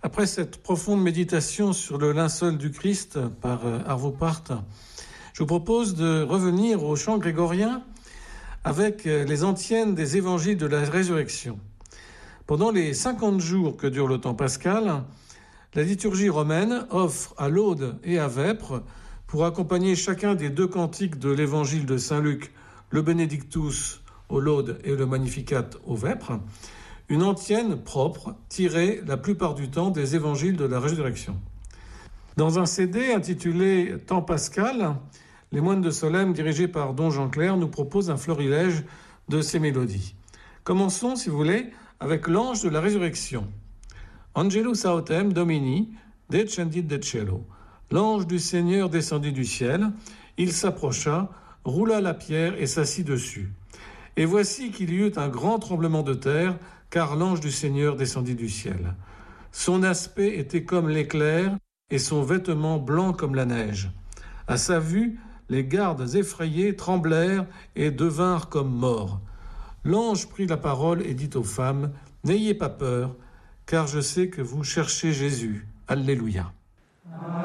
Après cette profonde méditation sur le linceul du Christ par Arvo Pärt, je vous propose de revenir au chant grégorien avec les antiennes des évangiles de la résurrection. Pendant les 50 jours que dure le temps pascal, la liturgie romaine offre à laude et à vêpres, pour accompagner chacun des deux cantiques de l'évangile de Saint Luc, le Benedictus au laude et le Magnificat au vêpres, une antienne propre tirée la plupart du temps des évangiles de la résurrection. Dans un CD intitulé « Temps pascal », les moines de Solesmes, dirigés par Don Jean Clair, nous proposent un florilège de ces mélodies. Commençons, si vous voulez, avec l'ange de la résurrection. Angelus autem Domini, descendit de cielo. L'ange du Seigneur descendit du ciel, il s'approcha, roula la pierre et s'assit dessus. Et voici qu'il y eut un grand tremblement de terre, car l'ange du Seigneur descendit du ciel. Son aspect était comme l'éclair, et son vêtement blanc comme la neige. À sa vue, les gardes effrayés tremblèrent et devinrent comme morts. L'ange prit la parole et dit aux femmes, « N'ayez pas peur, car je sais que vous cherchez Jésus. » Alléluia.